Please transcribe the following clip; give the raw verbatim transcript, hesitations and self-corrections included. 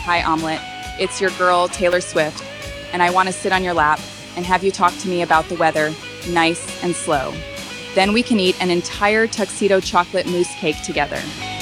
Hi, Omelet. It's your girl, Taylor Swift, and I want to sit on your lap and have you talk to me about the weather, nice and slow. Then we can eat an entire tuxedo chocolate mousse cake together.